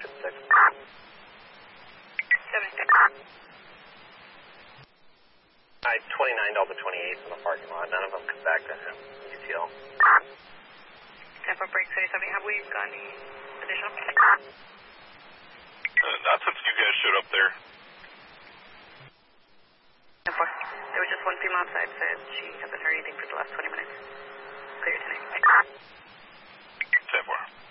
76. 76. I 29 Delta 28 in the parking lot. None of them come back to him. UTL. 10 for break 37. Have we got any additional? Not since you guys showed up there. 10 for. There was just one female outside. Said she hasn't heard anything for the last 20 minutes. Clear tonight. 10 for.